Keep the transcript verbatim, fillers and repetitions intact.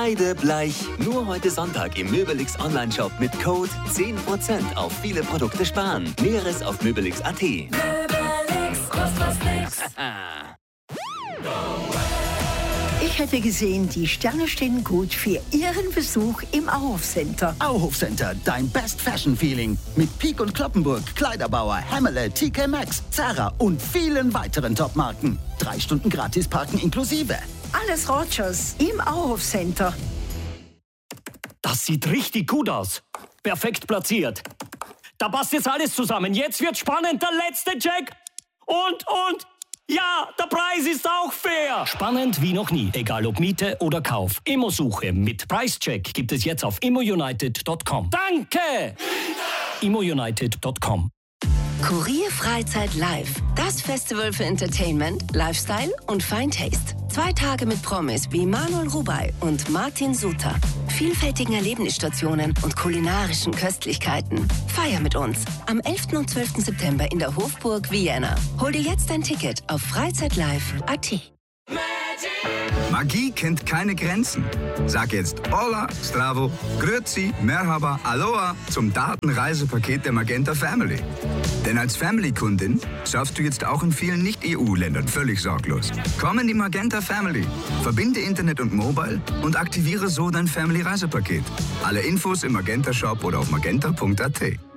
Kreidebleich. Nur heute Sonntag im Möbelix Online-Shop mit Code zehn Prozent auf viele Produkte sparen. Näheres auf möbelix punkt at. Möbelix, kostet was nix. Ich hätte gesehen, die Sterne stehen gut für Ihren Besuch im Auhof Center. Auhof Center, dein Best Fashion Feeling. Mit Peek und Kloppenburg, Kleiderbauer, Hemmele, T K Maxx, Zara und vielen weiteren Top-Marken. Drei Stunden gratis parken inklusive. Alles Rogers im Auhof Center. Das sieht richtig gut aus. Perfekt platziert. Da passt jetzt alles zusammen. Jetzt wird spannend. Der letzte Check. Und, und... Ja, der Preis ist auch fair. Spannend wie noch nie. Egal ob Miete oder Kauf. Immosuche mit Preischeck gibt es jetzt auf immounited punkt com. Danke! immounited punkt com. Kurier Freizeit Live. Das Festival für Entertainment, Lifestyle und Fine Taste. Zwei Tage mit Promis wie Manuel Rubey und Martin Suter. Vielfältigen Erlebnisstationen und kulinarischen Köstlichkeiten. Feier mit uns am elften und zwölften September in der Hofburg Vienna. Hol dir jetzt dein Ticket auf freizeitlive punkt at. Magie kennt keine Grenzen. Sag jetzt Hola, Stravo, Grüezi, Merhaba, Aloha zum Datenreisepaket der Magenta Family. Denn als Family-Kundin surfst du jetzt auch in vielen Nicht-E U-Ländern völlig sorglos. Komm in die Magenta Family. Verbinde Internet und Mobile und aktiviere so dein Family-Reisepaket. Alle Infos im Magenta-Shop oder auf magenta punkt at.